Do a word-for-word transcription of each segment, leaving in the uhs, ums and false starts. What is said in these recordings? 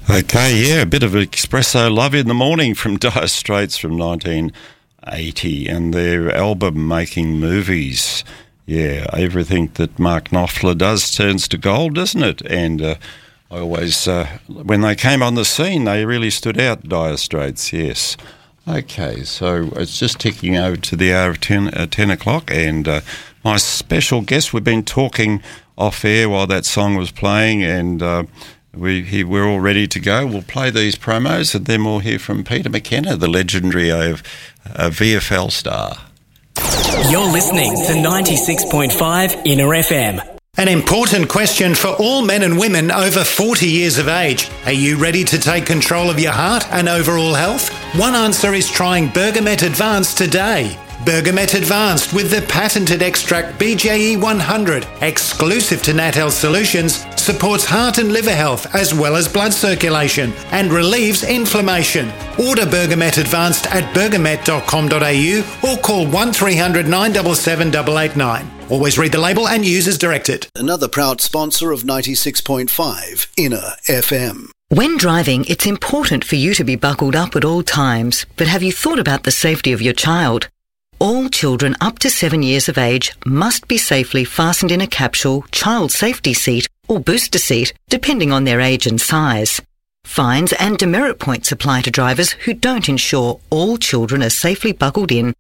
Okay, yeah, a bit of espresso love in the morning from Dire Straits from nineteen eighty and their album Making Movies. Yeah, everything that Mark Knopfler does turns to gold, doesn't it? And uh, I always, uh, when they came on the scene, they really stood out, Dire Straits, yes. Okay, so it's just ticking over to the hour of ten, uh, ten o'clock, and uh, my special guest, we've been talking off air while that song was playing, and uh, we, he, we're all ready to go. We'll play these promos, and then we'll hear from Peter McKenna, the legendary uh, uh, V F L star. You're listening to ninety-six point five Inner F M. An important question for all men and women over forty years of age. Are you ready to take control of your heart and overall health? One answer is trying Bergamet Advanced today. Bergamet Advanced with the patented extract B J E one hundred, exclusive to Nat Health Solutions, supports heart and liver health as well as blood circulation and relieves inflammation. Order Bergamet Advanced at bergamet dot com dot a u or call one three hundred nine seven seven eight eight nine. Always read the label and use as directed. Another proud sponsor of ninety-six point five Inner F M. When driving, it's important for you to be buckled up at all times, but have you thought about the safety of your child? All children up to seven years of age must be safely fastened in a capsule, child safety seat or booster seat, depending on their age and size. Fines and demerit points apply to drivers who don't ensure all children are safely buckled in.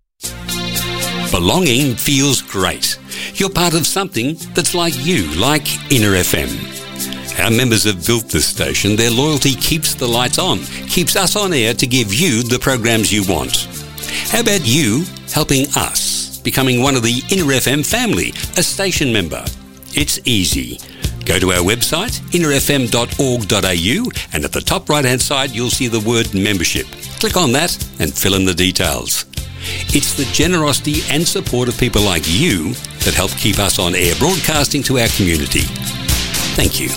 Belonging feels great. You're part of something that's like you, like Inner F M. Our members have built this station. Their loyalty keeps the lights on, keeps us on air to give you the programs you want. How about you helping us, becoming one of the Inner F M family, a station member? It's easy. Go to our website, inner f m dot org dot a u, and at the top right-hand side, you'll see the word membership. Click on that and fill in the details. It's the generosity and support of people like you that help keep us on air broadcasting to our community. Thank you.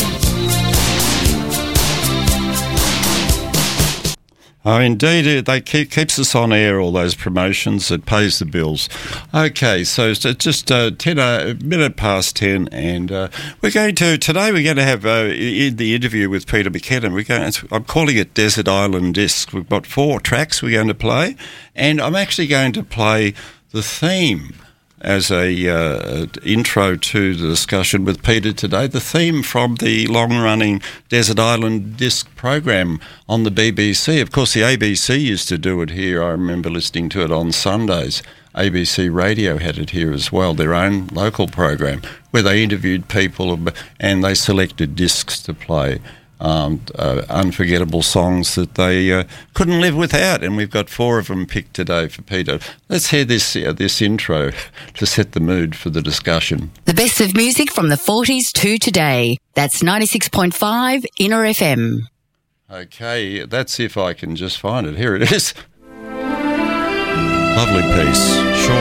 Oh, indeed, it they keep, keeps us on air, all those promotions. It pays the bills. Okay, so it's just uh, ten, uh, minute past ten, and uh, we're going to, today we're going to have uh, in the interview with Peter McKenna, we're going, I'm calling it Desert Island Discs. We've got four tracks we're going to play, and I'm actually going to play the theme as a uh, intro to the discussion with Peter today, the theme from the long-running Desert Island Disc program on the B B C. Of course, the A B C used to do it here. I remember listening to it on Sundays. A B C Radio had it here as well, their own local program, where they interviewed people and they selected discs to play. Um, uh, unforgettable songs that they uh, couldn't live without, and we've got four of them picked today for Peter. Let's hear this uh, this intro to set the mood for the discussion. The best of music from the forties to today. That's ninety-six point five Inner F M. Okay, that's if I can just find it. Here it is. Lovely piece. Sean